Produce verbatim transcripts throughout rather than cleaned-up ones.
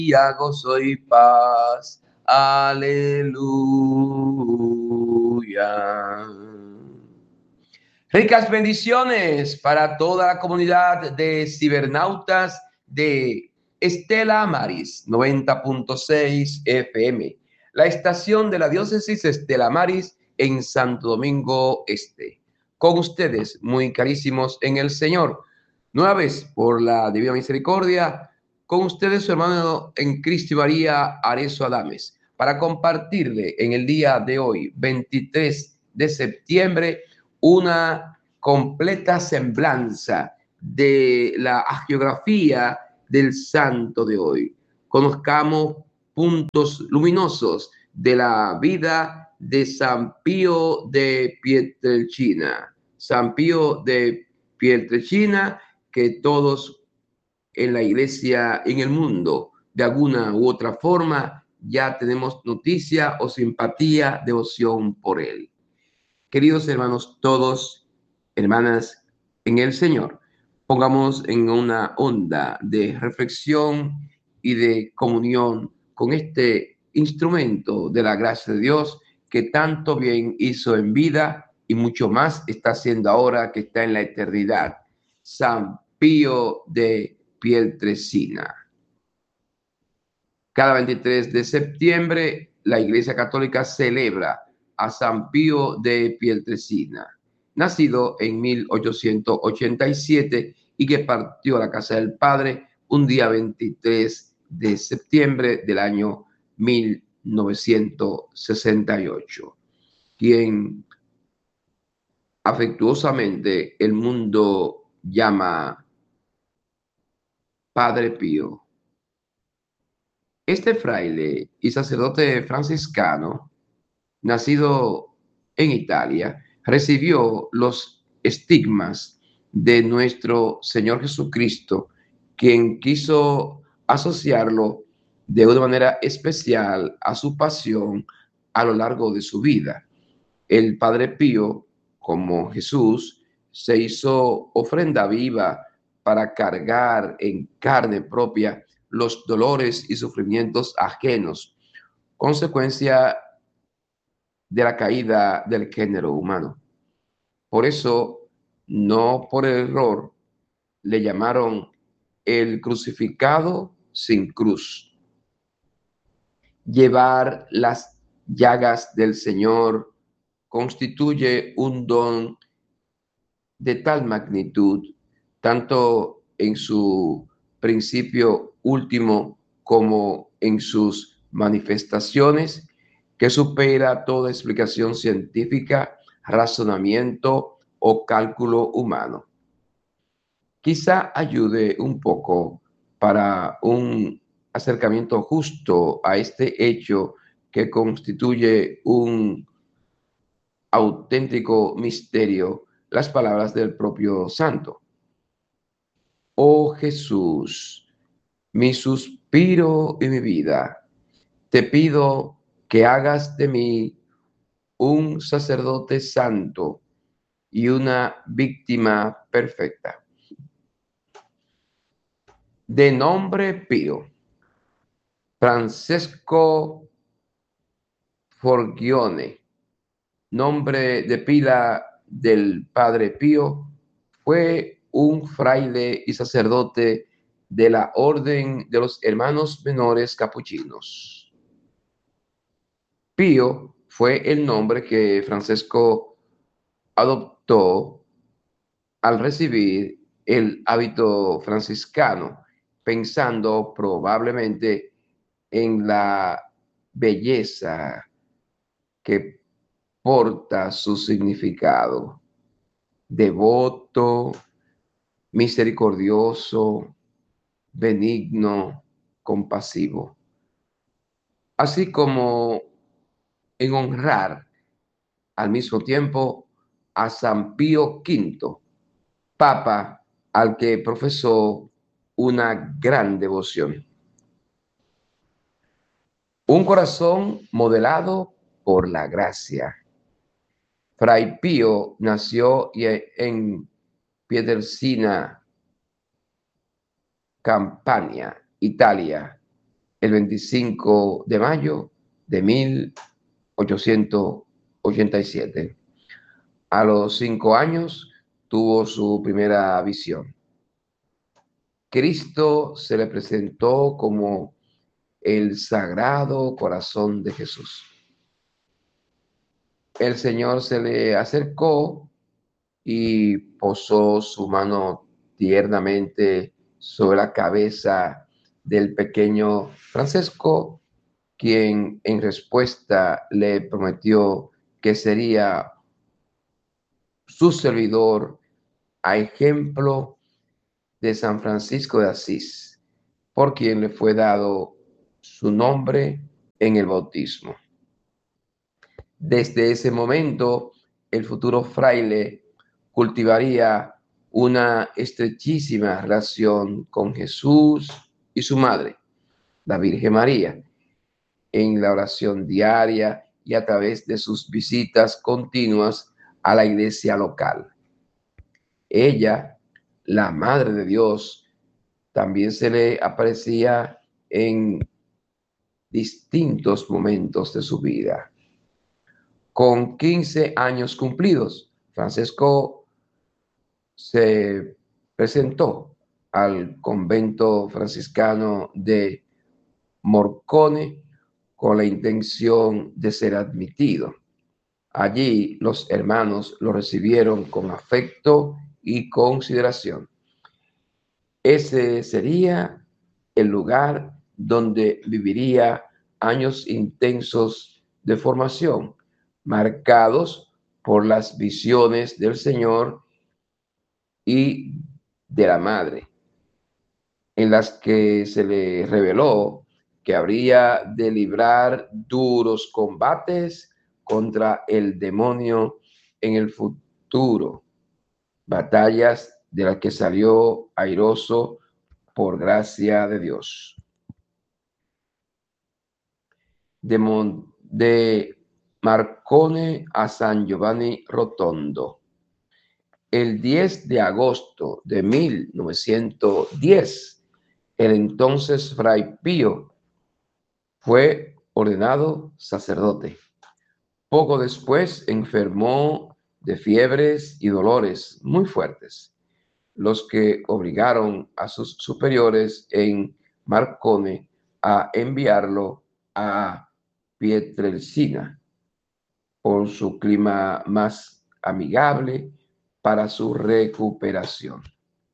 alegría, gozo y paz. Aleluya. Ricas bendiciones para toda la comunidad de cibernautas de Estela Maris noventa punto seis F M, la estación de la diócesis Estela Maris en Santo Domingo Este. Con ustedes, muy carísimos en el Señor, nueva vez por la divina misericordia, con ustedes su hermano en Cristo María Arezo Adames, para compartirle en el día de hoy, veintitrés de septiembre, una completa semblanza de la hagiografía del santo de hoy. Conozcamos puntos luminosos de la vida de San Pío de Pietrelcina. San Pío de Pietrelcina, que todos en la iglesia, en el mundo, de alguna u otra forma, ya tenemos noticia o simpatía, devoción por él. Queridos hermanos, todos, hermanas, en el Señor, pongamos en una onda de reflexión y de comunión con este instrumento de la gracia de Dios que tanto bien hizo en vida y mucho más está haciendo ahora que está en la eternidad. San Pío de Pietrelcina. Cada veintitrés de septiembre la Iglesia Católica celebra a San Pío de Pietrelcina, nacido en mil ochocientos ochenta y siete y que partió a la casa del Padre un día veintitrés de septiembre del año mil novecientos sesenta y ocho, quien afectuosamente el mundo llama Padre Pío. Este fraile y sacerdote franciscano, nacido en Italia, recibió los estigmas de nuestro Señor Jesucristo, quien quiso asociarlo de una manera especial a su pasión a lo largo de su vida. El Padre Pío, como Jesús, se hizo ofrenda viva para cargar en carne propia los dolores y sufrimientos ajenos, consecuencia de la caída del género humano. Por eso, no por error, le llamaron el crucificado sin cruz. Llevar las llagas del Señor constituye un don de tal magnitud, tanto en su principio último como en sus manifestaciones, que supera toda explicación científica, razonamiento o cálculo humano. Quizá ayude un poco para un acercamiento justo a este hecho que constituye un auténtico misterio, las palabras del propio santo. Oh Jesús, mi suspiro y mi vida, te pido que hagas de mí un sacerdote santo y una víctima perfecta. De nombre Pío, Francesco Forgione, nombre de pila del Padre Pío, fue un fraile y sacerdote de la Orden de los Hermanos Menores Capuchinos. Pío fue el nombre que Francesco adoptó al recibir el hábito franciscano, pensando probablemente en la belleza que porta su significado: devoto, misericordioso, benigno, compasivo. Así como en honrar al mismo tiempo a San Pío quinto, Papa al que profesó una gran devoción. Un corazón modelado por la gracia. Fray Pío nació en Pietrelcina, Campania, Italia, el veinticinco de mayo de mil ochocientos ochenta y siete. A los cinco años tuvo su primera visión. Cristo se le presentó como el Sagrado Corazón de Jesús. El Señor se le acercó y posó su mano tiernamente sobre la cabeza del pequeño Francesco, quien en respuesta le prometió que sería su servidor a ejemplo de San Francisco de Asís, por quien le fue dado su nombre en el bautismo. Desde ese momento, el futuro fraile cultivaría una estrechísima relación con Jesús y su madre, la Virgen María, en la oración diaria y a través de sus visitas continuas a la iglesia local. Ella, la Madre de Dios, también se le aparecía en distintos momentos de su vida. Con quince años cumplidos, Francesco se presentó al convento franciscano de Morcone con la intención de ser admitido. Allí los hermanos lo recibieron con afecto y consideración. Ese sería el lugar donde viviría años intensos de formación, marcados por las visiones del Señor y de la Madre, en las que se le reveló que habría de librar duros combates contra el demonio en el futuro, batallas de las que salió airoso por gracia de Dios. De, Mon de Marcone a San Giovanni Rotondo. El diez de agosto de mil novecientos diez, el entonces Fray Pío fue ordenado sacerdote. Poco después enfermó de fiebres y dolores muy fuertes, los que obligaron a sus superiores en Marcone a enviarlo a Pietrelcina por su clima más amigable para su recuperación.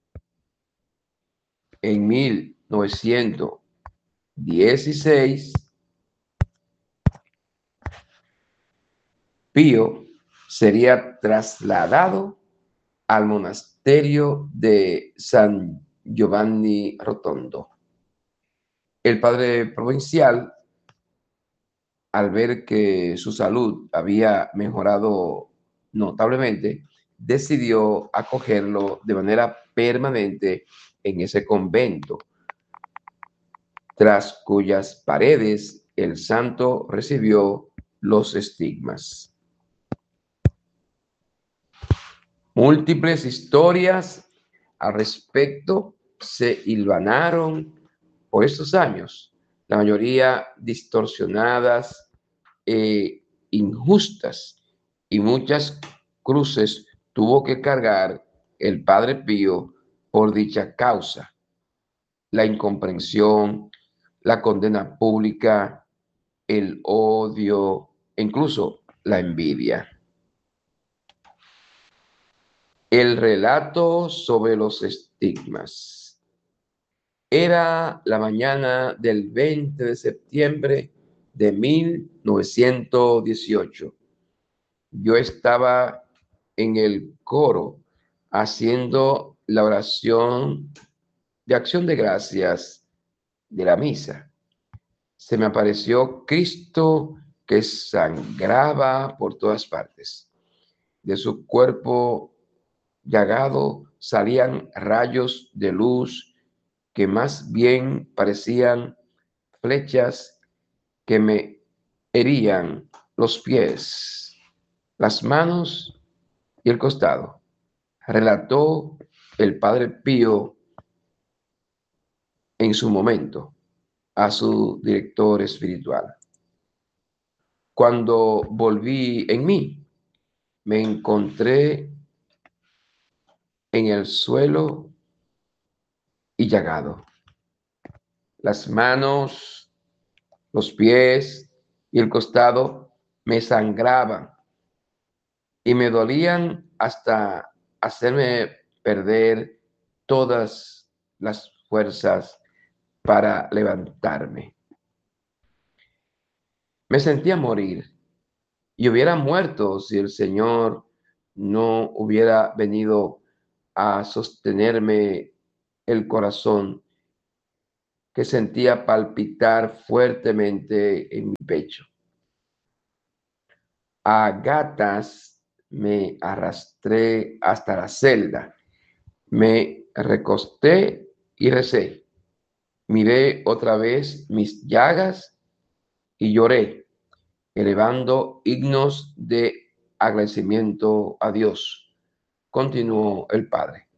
En mil novecientos dieciséis, Pío sería trasladado al monasterio de San Giovanni Rotondo. El padre provincial, al ver que su salud había mejorado notablemente, decidió acogerlo de manera permanente en ese convento, tras cuyas paredes el santo recibió los estigmas. Múltiples historias al respecto se hilvanaron por estos años, la mayoría distorsionadas e injustas, y muchas cruces tuvo que cargar el Padre Pío por dicha causa: la incomprensión, la condena pública, el odio e incluso la envidia. El relato sobre los estigmas. Era la mañana del veinte de septiembre de mil novecientos dieciocho. Yo estaba en el coro haciendo la oración de acción de gracias de la misa. Se me apareció Cristo que sangraba por todas partes. De su cuerpo llagado salían rayos de luz que más bien parecían flechas que me herían los pies, las manos y el costado. Relató el Padre Pío en su momento. a su director espiritual. Cuando volví en mí, me encontré en el suelo y llagado. Las manos, los pies y el costado me sangraban y me dolían hasta hacerme perder todas las fuerzas para levantarme. Me sentía morir y hubiera muerto si el Señor no hubiera venido a sostenerme el corazón que sentía palpitar fuertemente en mi pecho. A gatas me arrastré hasta la celda, me recosté y recé. Miré otra vez mis llagas y lloré, elevando himnos de agradecimiento a Dios. Continuó el Padre.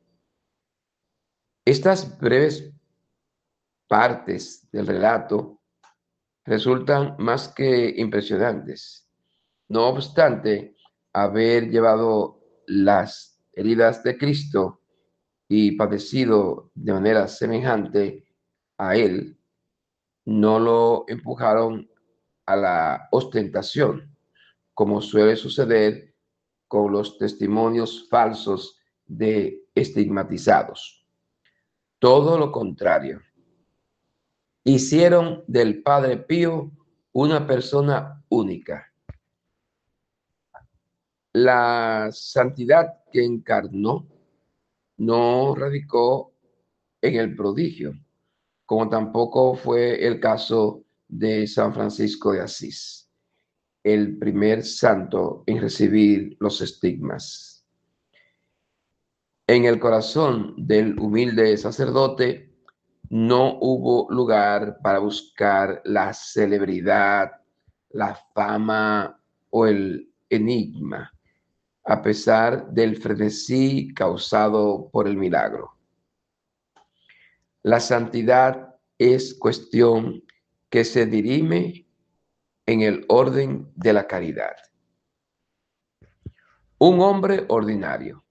Estas breves partes del relato resultan más que impresionantes. No obstante, haber llevado las heridas de Cristo y padecido de manera semejante a Él, no lo empujaron a la ostentación, como suele suceder con los testimonios falsos de estigmatizados. Todo lo contrario. Hicieron del Padre Pío una persona única. La santidad que encarnó no radicó en el prodigio, como tampoco fue el caso de San Francisco de Asís, el primer santo en recibir los estigmas. En el corazón del humilde sacerdote no hubo lugar para buscar la celebridad, la fama o el enigma, a pesar del frenesí causado por el milagro. La santidad es cuestión que se dirime en el orden de la caridad. Un hombre ordinario.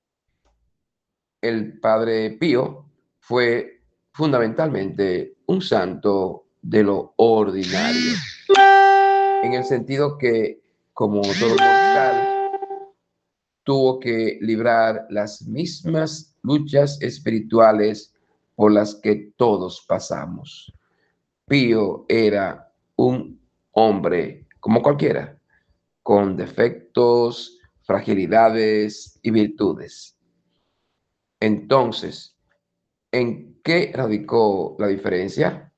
El Padre Pío fue fundamentalmente un santo de lo ordinario, en el sentido que, como todo mortal, tuvo que librar las mismas luchas espirituales por las que todos pasamos. Pío era un hombre como cualquiera, con defectos, fragilidades y virtudes. Entonces, ¿en qué radicó la diferencia?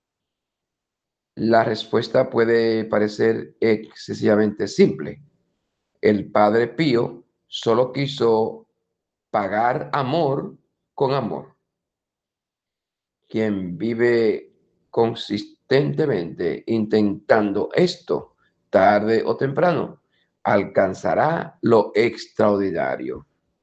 La respuesta puede parecer excesivamente simple. El Padre Pío solo quiso pagar amor con amor. Quien vive consistentemente intentando esto, tarde o temprano, alcanzará lo extraordinario.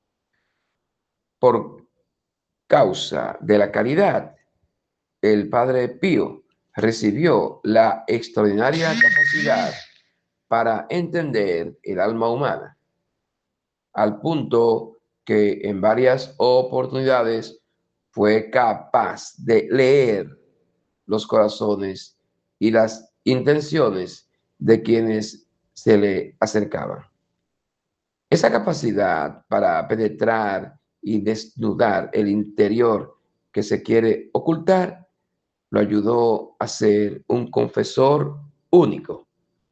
Por causa de la caridad, el Padre Pío recibió la extraordinaria capacidad para entender el alma humana, al punto que en varias oportunidades fue capaz de leer los corazones y las intenciones de quienes se le acercaban. Esa capacidad para penetrar y desnudar el interior que se quiere ocultar lo ayudó a ser un confesor único.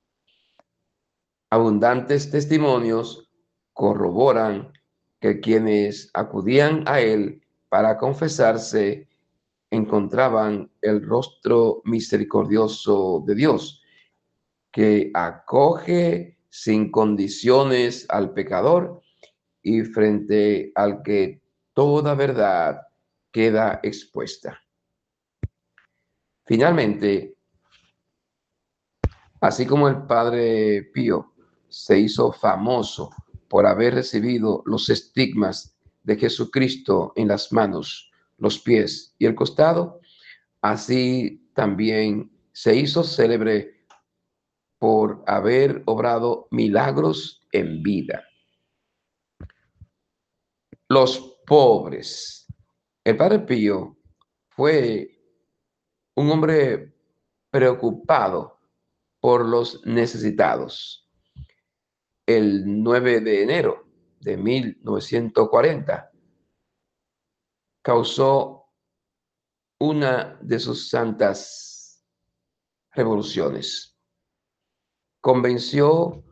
Abundantes testimonios corroboran que quienes acudían a él para confesarse encontraban el rostro misericordioso de Dios, que acoge sin condiciones al pecador y frente al que toda verdad queda expuesta. Finalmente, así como el Padre Pío se hizo famoso por haber recibido los estigmas de Jesucristo en las manos, los pies y el costado, así también se hizo célebre por haber obrado milagros en vida. Los pobres. El Padre Pío fue un hombre preocupado por los necesitados. El nueve de enero de mil novecientos cuarenta causó una de sus santas revoluciones. Convenció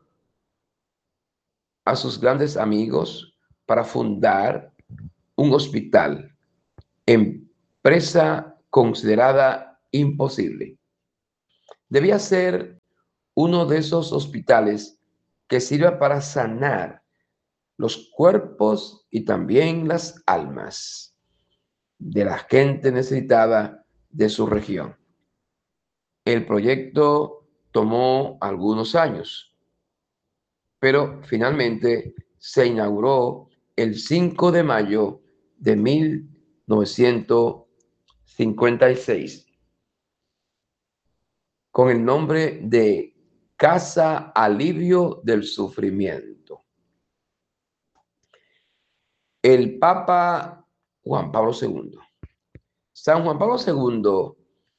a sus grandes amigos para fundar un hospital, empresa considerada imposible. Debía ser uno de esos hospitales que sirva para sanar los cuerpos y también las almas de la gente necesitada de su región. El proyecto tomó algunos años, pero finalmente se inauguró el cinco de mayo de mil novecientos cincuenta y seis con el nombre de Casa Alivio del Sufrimiento. El Papa Juan Pablo segundo. San Juan Pablo segundo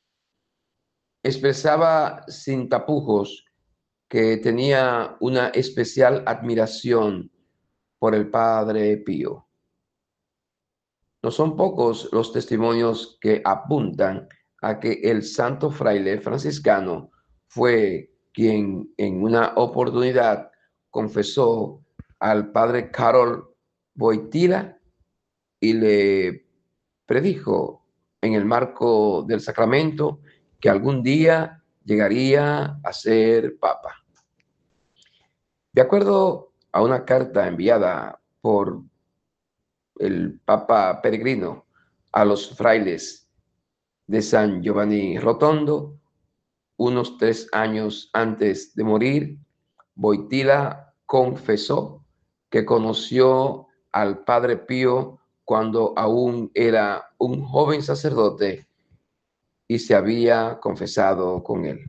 expresaba sin tapujos que tenía una especial admiración por el Padre Pío. No son pocos los testimonios que apuntan a que el santo fraile franciscano fue quien en una oportunidad confesó al Padre Karol Wojtyła y le predijo en el marco del sacramento que algún día llegaría a ser papa. De acuerdo a una carta enviada por el Papa Peregrino a los frailes de San Giovanni Rotondo, unos tres años antes de morir, Wojtyła confesó que conoció al Padre Pío cuando aún era un joven sacerdote y se había confesado con él.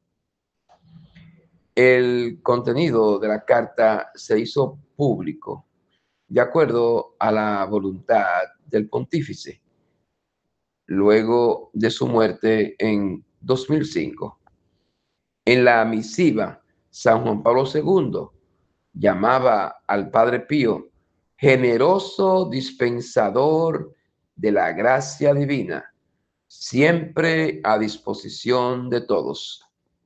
El contenido de la carta se hizo público de acuerdo a la voluntad del pontífice, luego de su muerte en dos mil cinco. En la misiva, San Juan Pablo segundo llamaba al Padre Pío generoso dispensador de la gracia divina, siempre a disposición de todos.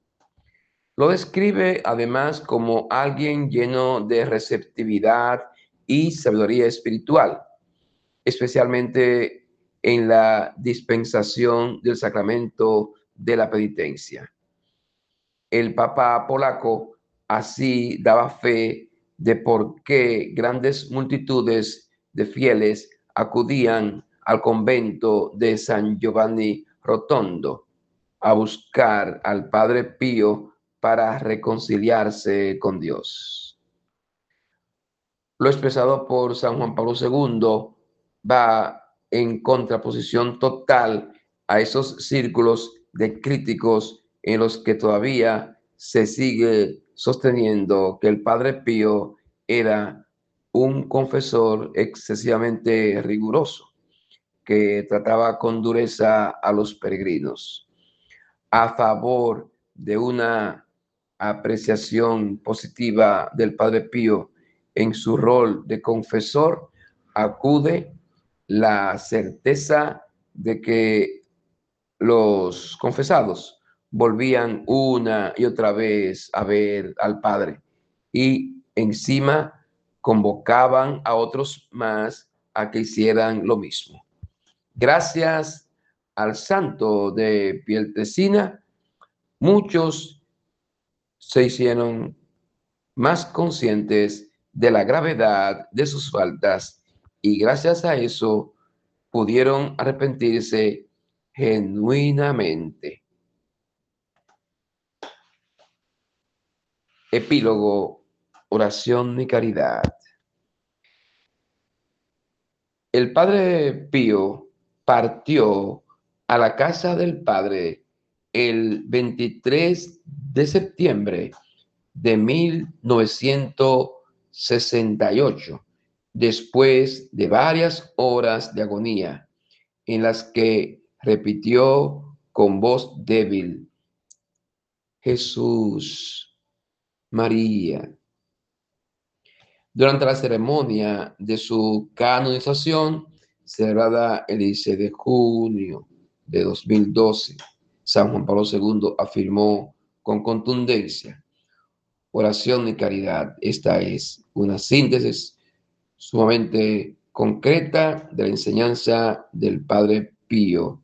Lo describe además como alguien lleno de receptividad y sabiduría espiritual, especialmente en la dispensación del sacramento de la penitencia. El Papa polaco así daba fe de por qué grandes multitudes de fieles acudían al convento de San Giovanni Rotondo a buscar al Padre Pío para reconciliarse con Dios. Lo expresado por San Juan Pablo segundo va en contraposición total a esos círculos de críticos en los que todavía se sigue sosteniendo que el Padre Pío era un confesor excesivamente riguroso, que trataba con dureza a los peregrinos. A favor de una apreciación positiva del Padre Pío en su rol de confesor, acude la certeza de que los confesados volvían una y otra vez a ver al Padre y encima convocaban a otros más a que hicieran lo mismo. Gracias al santo de Pietrelcina, muchos se hicieron más conscientes de la gravedad de sus faltas y gracias a eso pudieron arrepentirse genuinamente. Epílogo, oración y caridad. El Padre Pío partió a la casa del Padre el veintitrés de septiembre de mil novecientos sesenta y ocho, después de varias horas de agonía en las que repitió con voz débil: Jesús, María. Durante la ceremonia de su canonización, celebrada el dieciséis de junio de dos mil doce, San Juan Pablo segundo afirmó con contundencia: oración y caridad. Esta es una síntesis sumamente concreta de la enseñanza del Padre Pío,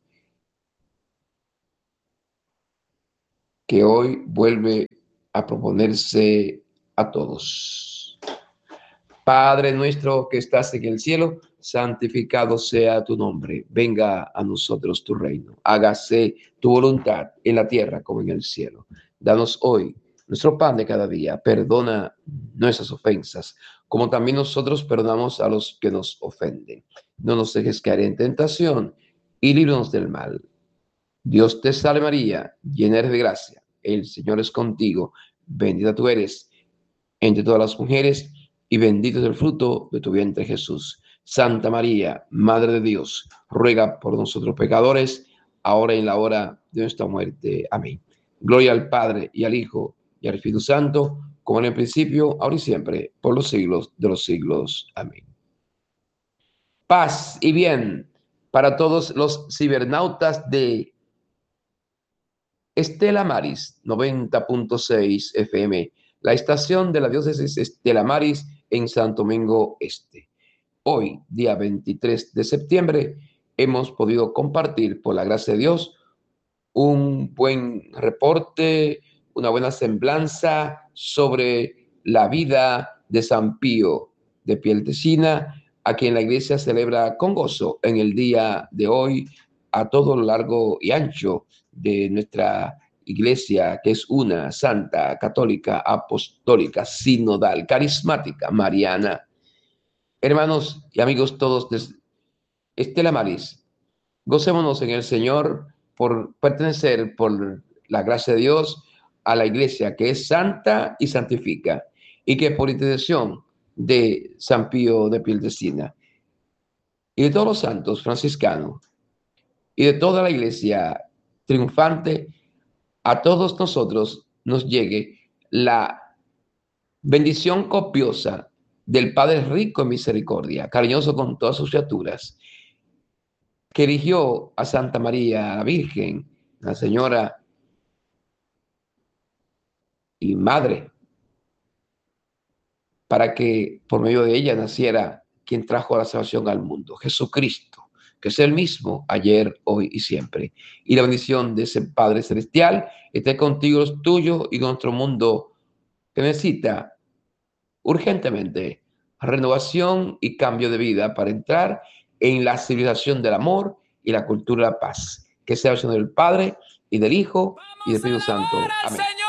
que hoy vuelve a proponerse a todos. Padre nuestro que estás en el cielo, santificado sea tu nombre. Venga a nosotros tu reino. Hágase tu voluntad en la tierra como en el cielo. Danos hoy nuestro pan de cada día. Perdona nuestras ofensas, como también nosotros perdonamos a los que nos ofenden. No nos dejes caer en tentación y líbranos del mal. Dios te salve María, llena eres de gracia. El Señor es contigo. Bendita tú eres entre todas las mujeres y bendito es el fruto de tu vientre Jesús. Santa María, Madre de Dios, ruega por nosotros pecadores, ahora y en la hora de nuestra muerte. Amén. Gloria al Padre y al Hijo y al Espíritu Santo, como en el principio, ahora y siempre, por los siglos de los siglos. Amén. Paz y bien para todos los cibernautas de Estela Maris noventa punto seis F M, la estación de la diócesis Estela Maris en Santo Domingo Este. Hoy, día veintitrés de septiembre, hemos podido compartir, por la gracia de Dios, un buen reporte, una buena semblanza sobre la vida de San Pío de Pietrelcina, a quien la iglesia celebra con gozo en el día de hoy a todo lo largo y ancho de nuestra iglesia, que es una, santa, católica, apostólica, sinodal, carismática, mariana. Hermanos y amigos todos de Estela Maris, gocémonos en el Señor por pertenecer, por la gracia de Dios, a la iglesia que es santa y santifica, y que por intercesión de San Pío de Pietrelcina y de todos los santos franciscanos y de toda la iglesia triunfante, a todos nosotros nos llegue la bendición copiosa del Padre rico en misericordia, cariñoso con todas sus criaturas, que eligió a Santa María, la Virgen, la Señora y Madre, para que por medio de ella naciera quien trajo la salvación al mundo, Jesucristo, que es el mismo ayer, hoy y siempre. Y la bendición de ese Padre Celestial esté contigo, los tuyos y con nuestro mundo que necesita urgentemente renovación y cambio de vida para entrar en la civilización del amor y la cultura de la paz. Que sea el Señor del Padre y del Hijo y del Espíritu Santo. Amén.